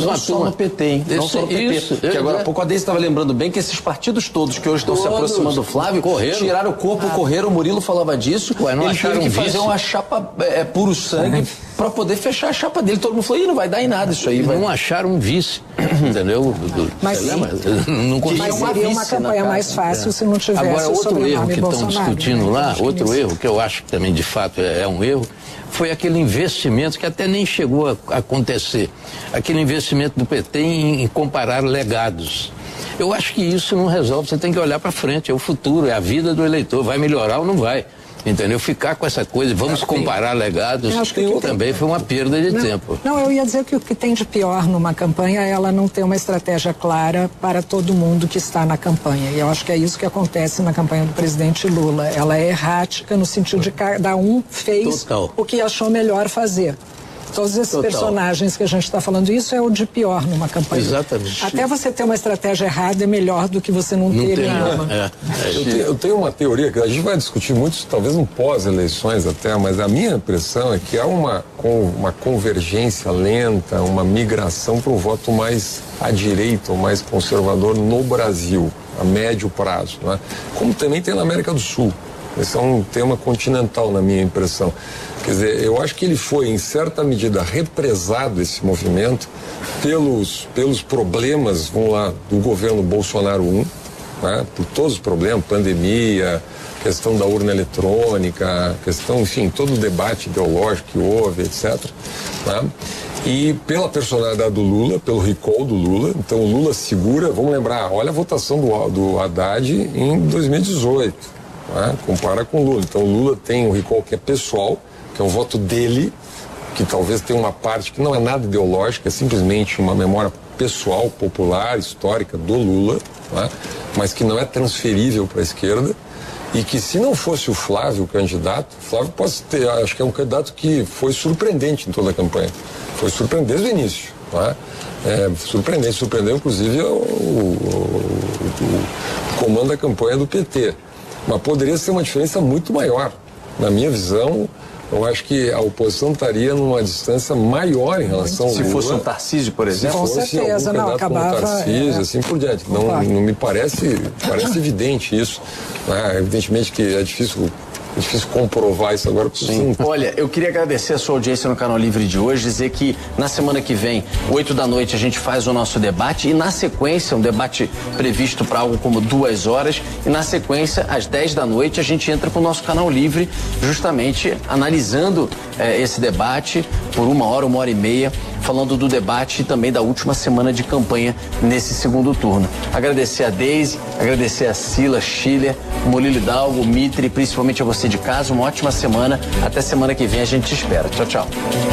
não só no PT, hein? Não só no PT. Que agora há pouco a Deise estava lembrando bem que esses partidos todos que hoje estão se aproximando do Flávio, tiraram o corpo, correram, o Murilo falava disso. Ele teve que fazer uma chapa puro sangue para poder fechar a chapa dele. Todo mundo falou, não vai dar em nada isso aí. Não acharam um vice, entendeu? Mas seria uma campanha mais fácil se não tivesse agora, o outro erro que Bolsonaro, estão discutindo lá, outro erro que eu acho que também de fato é um erro, foi aquele investimento que até nem chegou a acontecer, aquele investimento do PT em comparar legados. Eu acho que isso não resolve, você tem que olhar para frente, é o futuro, é a vida do eleitor, vai melhorar ou não vai. Entendeu? Ficar com essa coisa, vamos comparar legados, também foi uma perda de tempo. Não, eu ia dizer que o que tem de pior numa campanha é ela não ter uma estratégia clara para todo mundo que está na campanha. E eu acho que é isso que acontece na campanha do presidente Lula. Ela é errática no sentido de cada um fez o que achou melhor fazer. Todos esses personagens que a gente está falando, isso é o de pior numa campanha. Exatamente. Até você ter uma estratégia errada é melhor do que você não ter nenhuma. Eu tenho uma teoria que a gente vai discutir muito, talvez no pós-eleições até, mas a minha impressão é que há uma convergência lenta, uma migração para o voto mais à direita, ou mais conservador no Brasil, a médio prazo, não é? Como também tem na América do Sul. Esse é um tema continental, na minha impressão. Quer dizer, eu acho que ele foi, em certa medida, represado, esse movimento, pelos problemas, vamos lá, do governo Bolsonaro I, né? Por todos os problemas, pandemia, questão da urna eletrônica, questão, enfim, todo o debate ideológico que houve, etc. Né? E pela personalidade do Lula, pelo recall do Lula. Então o Lula segura, vamos lembrar, olha a votação do Haddad em 2018. Compara com o Lula. Então o Lula tem um recall que é pessoal, que é um voto dele, que talvez tenha uma parte que não é nada ideológica, é simplesmente uma memória pessoal, popular, histórica do Lula, mas que não é transferível para a esquerda, e que se não fosse o Flávio candidato, Flávio pode ter, acho que é um candidato que foi surpreendente em toda a campanha, foi surpreendente desde o início, surpreendeu inclusive o comando da campanha do PT. Mas poderia ser uma diferença muito maior. Na minha visão, eu acho que a oposição estaria numa distância maior em relação ao Lula. Se fosse um Tarcísio, por exemplo? Com certeza, não, acabava... Tarcísio, assim por diante. Não me parece evidente isso. Evidentemente que é difícil comprovar isso agora. Sim. Olha, eu queria agradecer a sua audiência no Canal Livre de hoje, dizer que na semana que vem, 8 da noite, a gente faz o nosso debate e na sequência, um debate previsto para algo como 2 horas, e na sequência, às 10 da noite, a gente entra para o nosso Canal Livre, justamente analisando esse debate por 1 hora, 1 hora e meia, falando do debate e também da última semana de campanha nesse segundo turno. Agradecer a Deise, agradecer a Sila, Schiller, Murilo Hidalgo, Mitre, principalmente a você de casa. Uma ótima semana. Até semana que vem a gente te espera. Tchau, tchau.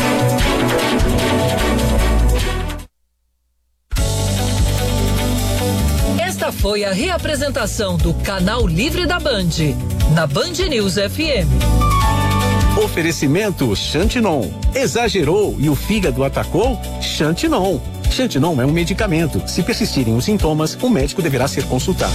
Esta foi a reapresentação do Canal Livre da Band, na Band News FM. Oferecimento Xantinon. Exagerou e o fígado atacou? Xantinon. Xantinon é um medicamento. Se persistirem os sintomas, o médico deverá ser consultado.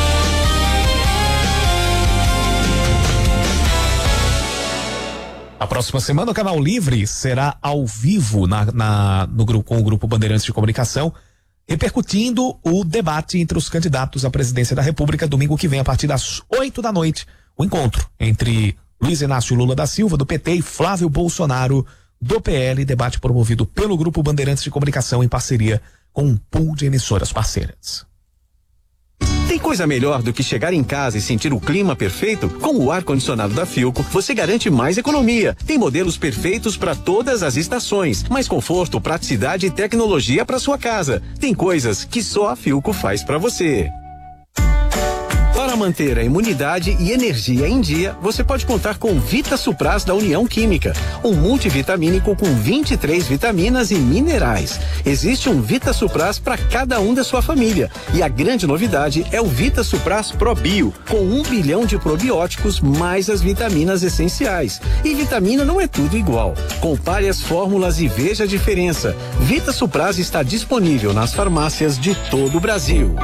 A próxima semana o Canal Livre será ao vivo com o Grupo Bandeirantes de Comunicação, repercutindo o debate entre os candidatos à presidência da República, domingo que vem, a partir das 8 da noite. O encontro entre Luiz Inácio Lula da Silva, do PT, e Flávio Bolsonaro, do PL, debate promovido pelo Grupo Bandeirantes de Comunicação em parceria com um pool de emissoras parceiras. Tem coisa melhor do que chegar em casa e sentir o clima perfeito? Com o ar-condicionado da Philco, você garante mais economia. Tem modelos perfeitos para todas as estações, mais conforto, praticidade e tecnologia para sua casa. Tem coisas que só a Philco faz para você. Para manter a imunidade e energia em dia, você pode contar com Vita Supras da União Química, um multivitamínico com 23 vitaminas e minerais. Existe um Vita Supras para cada um da sua família. E a grande novidade é o Vita Supras Pro Bio, com 1 bilhão de probióticos mais as vitaminas essenciais. E vitamina não é tudo igual. Compare as fórmulas e veja a diferença. Vita Supras está disponível nas farmácias de todo o Brasil.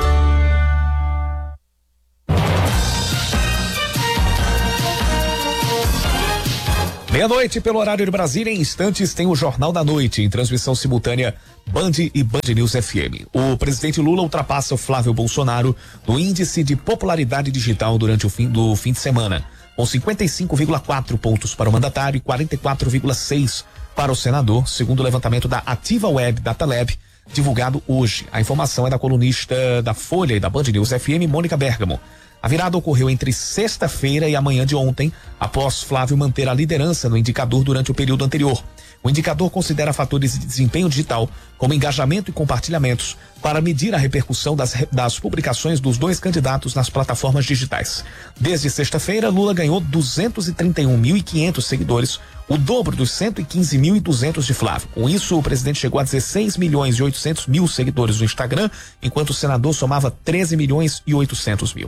Meia-noite pelo horário de Brasília, em instantes tem o Jornal da Noite, em transmissão simultânea Band e Band News FM. O presidente Lula ultrapassa o Flávio Bolsonaro no índice de popularidade digital durante o fim de semana, com 55,4 pontos para o mandatário e 44,6 para o senador, segundo o levantamento da Ativa Web Data Lab, divulgado hoje. A informação é da colunista da Folha e da Band News FM, Mônica Bergamo. A virada ocorreu entre sexta-feira e a manhã de ontem, após Flávio manter a liderança no indicador durante o período anterior. O indicador considera fatores de desempenho digital, como engajamento e compartilhamentos, para medir a repercussão das publicações dos dois candidatos nas plataformas digitais. Desde sexta-feira, Lula ganhou 231.500 seguidores, o dobro dos 115.200 de Flávio. Com isso, o presidente chegou a 16.800.000 seguidores no Instagram, enquanto o senador somava 13.800.000.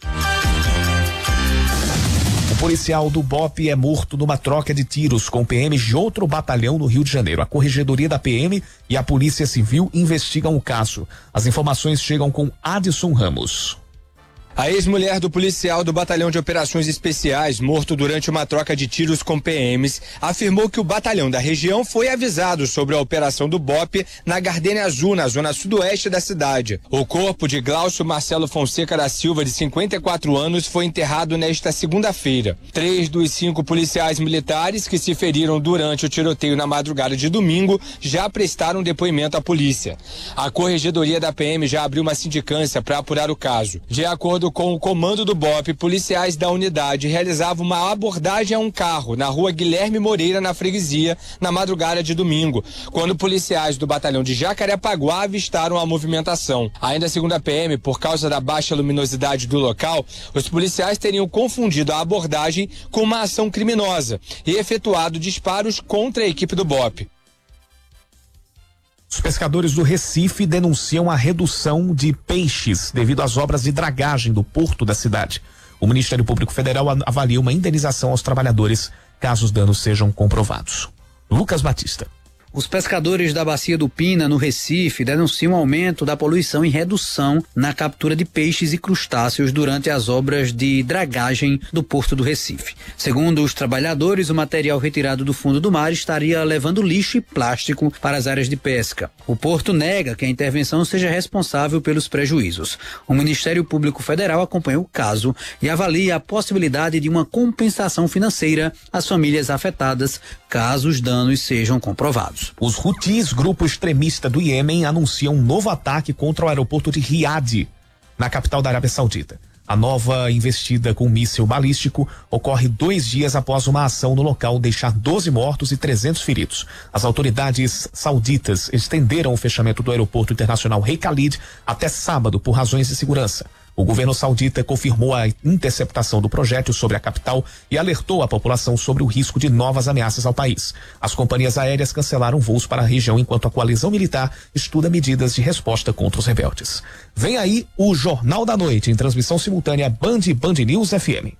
O policial do BOPE é morto numa troca de tiros com PMs de outro batalhão no Rio de Janeiro. A Corregedoria da PM e a Polícia Civil investigam o caso. As informações chegam com Adson Ramos. A ex-mulher do policial do Batalhão de Operações Especiais, morto durante uma troca de tiros com PMs, afirmou que o batalhão da região foi avisado sobre a operação do BOPE na Gardênia Azul, na zona sudoeste da cidade. O corpo de Glaucio Marcelo Fonseca da Silva, de 54 anos, foi enterrado nesta segunda-feira. 3 dos 5 policiais militares que se feriram durante o tiroteio na madrugada de domingo já prestaram depoimento à polícia. A Corregedoria da PM já abriu uma sindicância para apurar o caso. De acordo com o comando do BOPE, policiais da unidade realizavam uma abordagem a um carro na rua Guilherme Moreira, na freguesia, na madrugada de domingo, quando policiais do batalhão de Jacarepaguá avistaram a movimentação. Ainda segundo a PM, por causa da baixa luminosidade do local, os policiais teriam confundido a abordagem com uma ação criminosa e efetuado disparos contra a equipe do BOPE. Os pescadores do Recife denunciam a redução de peixes devido às obras de dragagem do porto da cidade. O Ministério Público Federal avalia uma indenização aos trabalhadores caso os danos sejam comprovados. Lucas Batista. Os pescadores da Bacia do Pina, no Recife, denunciam aumento da poluição e redução na captura de peixes e crustáceos durante as obras de dragagem do Porto do Recife. Segundo os trabalhadores, o material retirado do fundo do mar estaria levando lixo e plástico para as áreas de pesca. O Porto nega que a intervenção seja responsável pelos prejuízos. O Ministério Público Federal acompanhou o caso e avalia a possibilidade de uma compensação financeira às famílias afetadas, caso os danos sejam comprovados. Os Houthis, grupo extremista do Iêmen, anunciam um novo ataque contra o aeroporto de Riad, na capital da Arábia Saudita. A nova investida com míssil balístico ocorre 2 dias após uma ação no local deixar 12 mortos e 300 feridos. As autoridades sauditas estenderam o fechamento do aeroporto internacional Rei Khalid até sábado por razões de segurança. O governo saudita confirmou a interceptação do projétil sobre a capital e alertou a população sobre o risco de novas ameaças ao país. As companhias aéreas cancelaram voos para a região enquanto a coalizão militar estuda medidas de resposta contra os rebeldes. Vem aí o Jornal da Noite, em transmissão simultânea Band e Band News FM.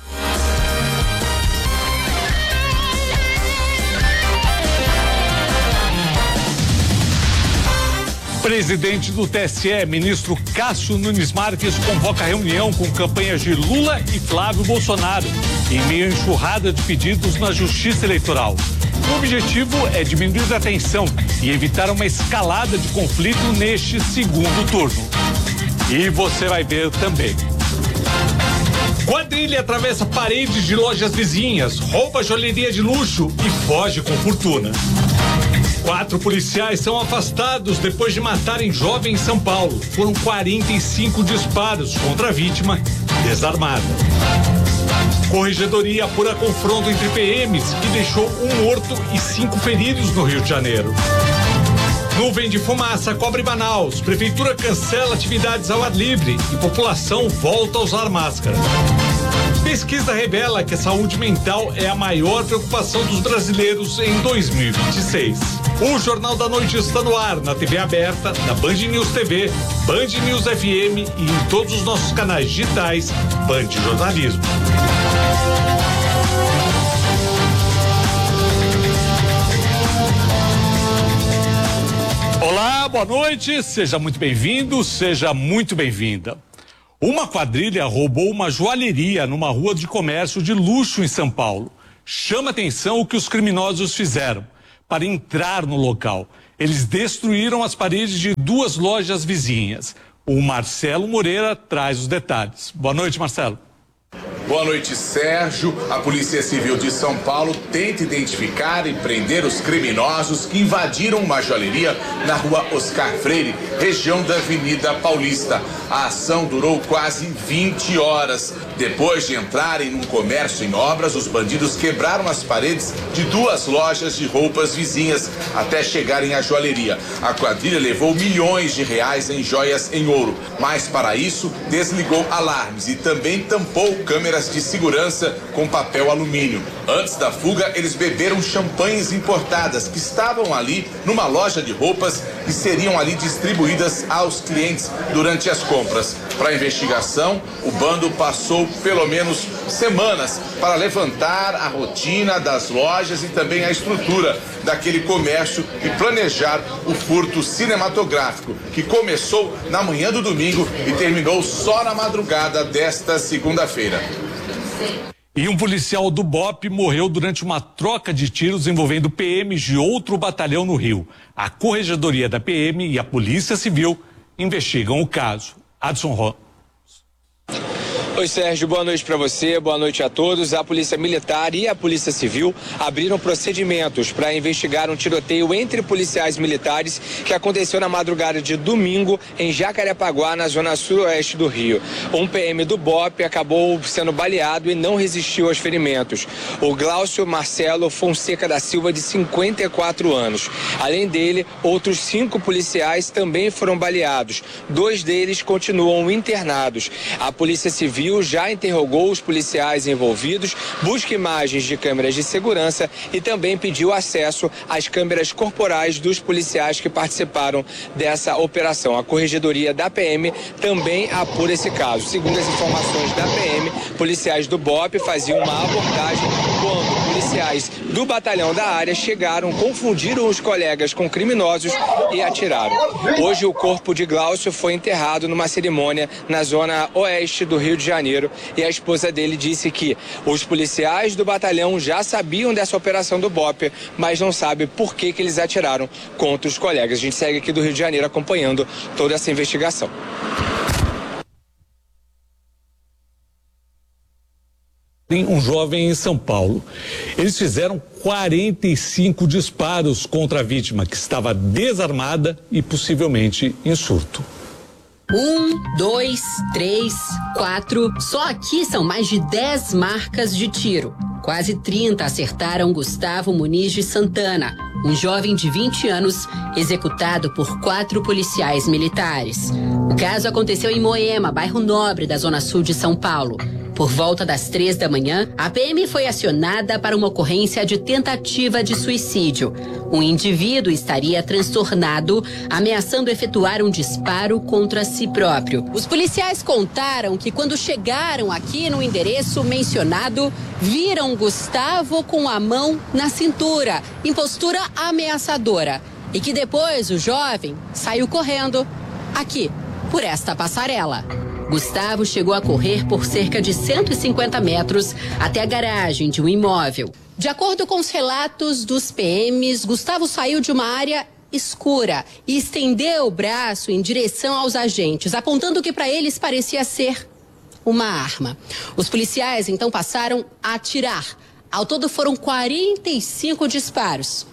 Presidente do TSE, ministro Cássio Nunes Marques, convoca reunião com campanhas de Lula e Flávio Bolsonaro, em meio à enxurrada de pedidos na Justiça Eleitoral. O objetivo é diminuir a tensão e evitar uma escalada de conflito neste segundo turno. E você vai ver também. Quadrilha atravessa paredes de lojas vizinhas, rouba joalheria de luxo e foge com fortuna. 4 policiais são afastados depois de matarem jovem em São Paulo. Foram 45 disparos contra a vítima desarmada. Corregedoria apura confronto entre PMs que deixou 1 morto e 5 feridos no Rio de Janeiro. Nuvem de fumaça cobre Manaus. Prefeitura cancela atividades ao ar livre e população volta a usar máscara. Pesquisa revela que a saúde mental é a maior preocupação dos brasileiros em 2026. O Jornal da Noite está no ar na TV aberta, na Band News TV, Band News FM e em todos os nossos canais digitais Band Jornalismo. Olá, boa noite, seja muito bem-vindo, seja muito bem-vinda. Uma quadrilha roubou uma joalheria numa rua de comércio de luxo em São Paulo. Chama atenção o que os criminosos fizeram. Para entrar no local, eles destruíram as paredes de 2 lojas vizinhas. O Marcelo Moreira traz os detalhes. Boa noite, Marcelo. Boa noite, Sérgio. A Polícia Civil de São Paulo tenta identificar e prender os criminosos que invadiram uma joalheria na rua Oscar Freire, região da Avenida Paulista. A ação durou quase 20 horas. Depois de entrarem num comércio em obras, os bandidos quebraram as paredes de 2 lojas de roupas vizinhas até chegarem à joalheria. A quadrilha levou milhões de reais em joias em ouro, mas para isso desligou alarmes e também tampou câmeras de segurança com papel alumínio. Antes da fuga, eles beberam champanhes importadas que estavam ali numa loja de roupas e seriam ali distribuídas aos clientes durante as compras. Para a investigação, o bando passou pelo menos semanas para levantar a rotina das lojas e também a estrutura daquele comércio e planejar o furto cinematográfico, que começou na manhã do domingo e terminou só na madrugada desta segunda-feira. E um policial do BOPE morreu durante uma troca de tiros envolvendo PMs de outro batalhão no Rio. A Corregedoria da PM e a Polícia Civil investigam o caso. Adson Ron. Oi, Sérgio, boa noite para você, boa noite a todos. A Polícia Militar e a Polícia Civil abriram procedimentos para investigar um tiroteio entre policiais militares que aconteceu na madrugada de domingo em Jacarepaguá, na zona suroeste do Rio. Um PM do BOPE acabou sendo baleado e não resistiu aos ferimentos. O Glaucio Marcelo Fonseca da Silva, de 54 anos. Além dele, outros 5 policiais também foram baleados. 2 deles continuam internados. A Polícia Civil já interrogou os policiais envolvidos, busca imagens de câmeras de segurança e também pediu acesso às câmeras corporais dos policiais que participaram dessa operação. A Corregedoria da PM também apura esse caso. Segundo as informações da PM, policiais do BOPE faziam uma abordagem quando policiais do batalhão da área chegaram, confundiram os colegas com criminosos e atiraram. Hoje o corpo de Glaucio foi enterrado numa cerimônia na zona oeste do Rio de Janeiro e a esposa dele disse que os policiais do batalhão já sabiam dessa operação do BOPE, mas não sabe por que eles atiraram contra os colegas. A gente segue aqui do Rio de Janeiro acompanhando toda essa investigação. Um jovem em São Paulo. Eles fizeram 45 disparos contra a vítima, que estava desarmada e possivelmente em surto. 1, 2, 3, 4. Só aqui são mais de 10 marcas de tiro. Quase 30 acertaram Gustavo Muniz de Santana, um jovem de 20 anos executado por 4 policiais militares. O caso aconteceu em Moema, bairro nobre da Zona Sul de São Paulo. Por volta das 3 da manhã, a PM foi acionada para uma ocorrência de tentativa de suicídio. Um indivíduo estaria transtornado, ameaçando efetuar um disparo contra si próprio. Os policiais contaram que quando chegaram aqui no endereço mencionado, viram Gustavo com a mão na cintura, em postura ameaçadora. E que depois o jovem saiu correndo aqui, por esta passarela. Gustavo chegou a correr por cerca de 150 metros até a garagem de um imóvel. De acordo com os relatos dos PMs, Gustavo saiu de uma área escura e estendeu o braço em direção aos agentes, apontando que para eles parecia ser uma arma. Os policiais então passaram a atirar. Ao todo foram 45 disparos.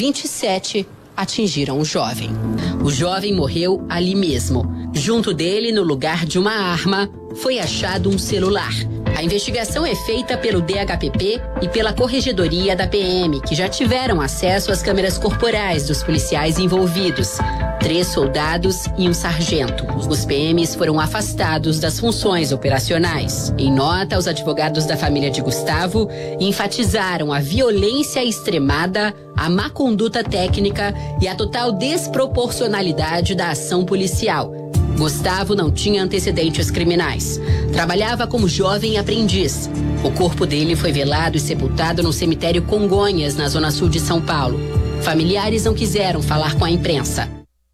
27 atingiram o jovem. O jovem morreu ali mesmo. Junto dele, no lugar de uma arma, foi achado um celular. A investigação é feita pelo DHPP e pela Corregedoria da PM, que já tiveram acesso às câmeras corporais dos policiais envolvidos. 3 soldados e um sargento. Os PMs foram afastados das funções operacionais. Em nota, os advogados da família de Gustavo enfatizaram a violência extremada, a má conduta técnica e a total desproporcionalidade da ação policial. Gustavo não tinha antecedentes criminais. Trabalhava como jovem aprendiz. O corpo dele foi velado e sepultado no cemitério Congonhas, na Zona Sul de São Paulo. Familiares não quiseram falar com a imprensa.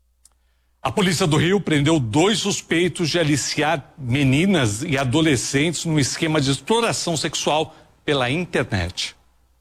A Polícia do Rio prendeu 2 suspeitos de aliciar meninas e adolescentes num esquema de exploração sexual pela internet.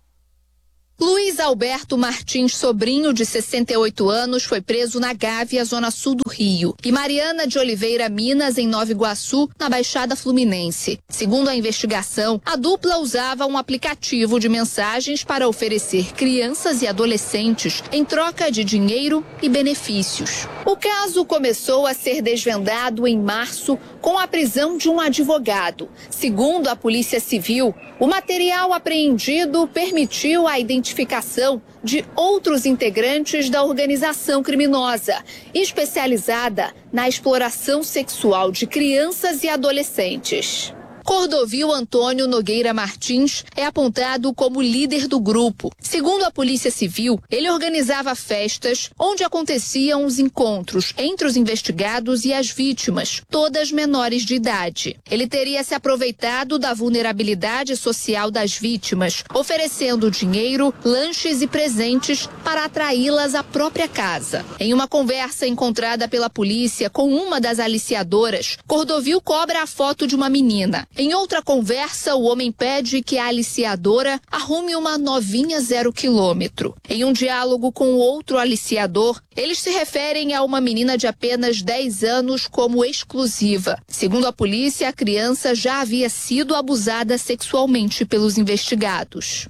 Luiz Alberto Martins Sobrinho, de 68 anos, foi preso na Gávea, zona sul do Rio, e Mariana de Oliveira Minas, em Nova Iguaçu, na Baixada Fluminense. Segundo a investigação, a dupla usava um aplicativo de mensagens para oferecer crianças e adolescentes em troca de dinheiro e benefícios. O caso começou a ser desvendado em março com a prisão de um advogado. Segundo a Polícia Civil, o material apreendido permitiu a identificação de outros integrantes da organização criminosa, especializada na exploração sexual de crianças e adolescentes. Cordovil Antônio Nogueira Martins é apontado como líder do grupo. Segundo a Polícia Civil, ele organizava festas onde aconteciam os encontros entre os investigados e as vítimas, todas menores de idade. Ele teria se aproveitado da vulnerabilidade social das vítimas, oferecendo dinheiro, lanches e presentes para atraí-las à própria casa. Em uma conversa encontrada pela polícia com uma das aliciadoras, Cordovil cobra a foto de uma menina. Em outra conversa, o homem pede que a aliciadora arrume uma novinha 0 quilômetro. Em um diálogo com outro aliciador, eles se referem a uma menina de apenas 10 anos como exclusiva. Segundo a polícia, a criança já havia sido abusada sexualmente pelos investigados.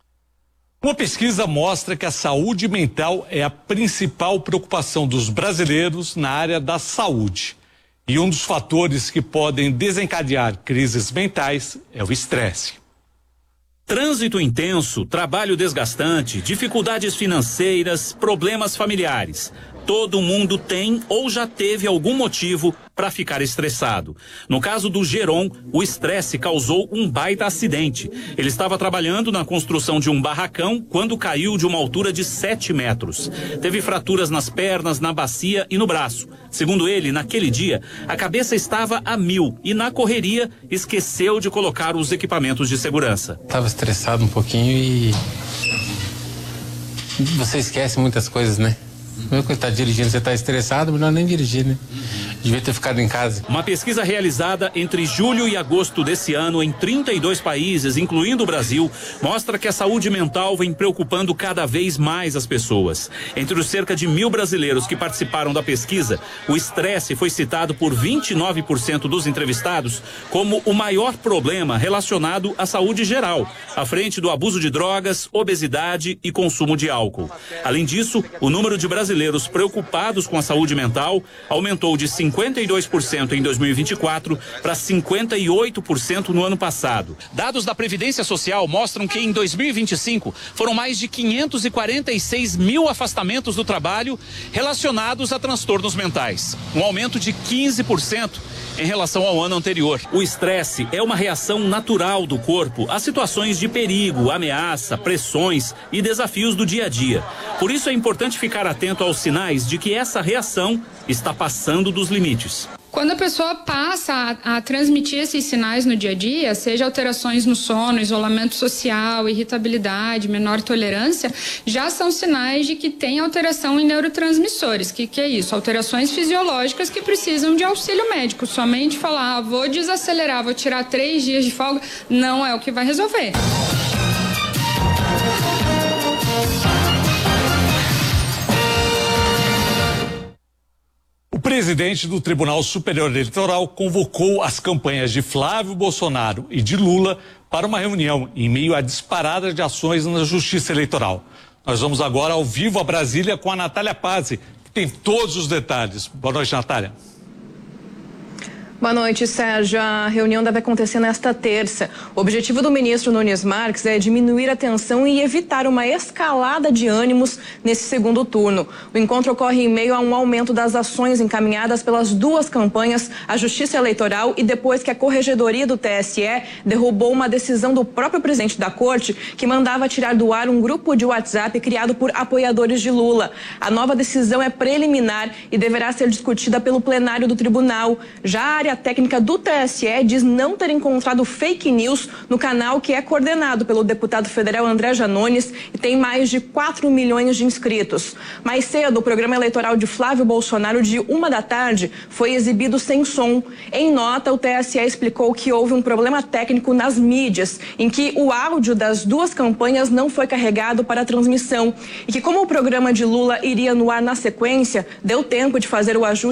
Uma pesquisa mostra que a saúde mental é a principal preocupação dos brasileiros na área da saúde. E um dos fatores que podem desencadear crises mentais é o estresse. Trânsito intenso, trabalho desgastante, dificuldades financeiras, problemas familiares. Todo mundo tem ou já teve algum motivo para ficar estressado. No caso do Geron, o estresse causou um baita acidente. Ele estava trabalhando na construção de um barracão quando caiu de uma altura de 7 metros. Teve fraturas nas pernas, na bacia e no braço. Segundo ele, naquele dia, a cabeça estava a 1000 e na correria esqueceu de colocar os equipamentos de segurança. Estava estressado um pouquinho e você esquece muitas coisas, né? Quando está dirigindo, você está estressado, melhor nem dirigir, né? Devia ter ficado em casa. Uma pesquisa realizada entre julho e agosto desse ano em 32 países, incluindo o Brasil, mostra que a saúde mental vem preocupando cada vez mais as pessoas. Entre os cerca de 1000 brasileiros que participaram da pesquisa, o estresse foi citado por 29% dos entrevistados como o maior problema relacionado à saúde geral, à frente do abuso de drogas, obesidade e consumo de álcool. Além disso, o número de brasileiros preocupados com a saúde mental aumentou de 52% em 2024 para 58% no ano passado. Dados da Previdência Social mostram que em 2025 foram mais de 546 mil afastamentos do trabalho relacionados a transtornos mentais, um aumento de 15% em relação ao ano anterior. O estresse é uma reação natural do corpo a situações de perigo, ameaça, pressões e desafios do dia a dia. Por isso é importante ficar atento aos sinais de que essa reação está passando dos limites. Quando a pessoa passa a transmitir esses sinais no dia a dia, seja alterações no sono, isolamento social, irritabilidade, menor tolerância, já são sinais de que tem alteração em neurotransmissores. Que é isso? Alterações fisiológicas que precisam de auxílio médico. Somente falar, vou desacelerar, vou tirar 3 dias de folga, não é o que vai resolver. O presidente do Tribunal Superior Eleitoral convocou as campanhas de Flávio Bolsonaro e de Lula para uma reunião em meio à disparada de ações na Justiça Eleitoral. Nós vamos agora ao vivo a Brasília com a Natália Pazzi, que tem todos os detalhes. Boa noite, Natália. Boa noite, Sérgio. A reunião deve acontecer nesta terça. O objetivo do ministro Nunes Marques é diminuir a tensão e evitar uma escalada de ânimos nesse segundo turno. O encontro ocorre em meio a um aumento das ações encaminhadas pelas duas campanhas à Justiça Eleitoral e depois que a Corregedoria do TSE derrubou uma decisão do próprio presidente da Corte que mandava tirar do ar um grupo de WhatsApp criado por apoiadores de Lula. A nova decisão é preliminar e deverá ser discutida pelo plenário do tribunal. Já a área assessoria técnica do TSE diz não ter encontrado fake news no canal que é coordenado pelo deputado federal André Janones e tem mais de 4 milhões de inscritos. Mais cedo, o programa eleitoral de Flávio Bolsonaro de 13h foi exibido sem som. Em nota, o TSE explicou que houve um problema técnico nas mídias, em que o áudio das duas campanhas não foi carregado para a transmissão e que, como o programa de Lula iria no ar na sequência, deu tempo de fazer o ajuste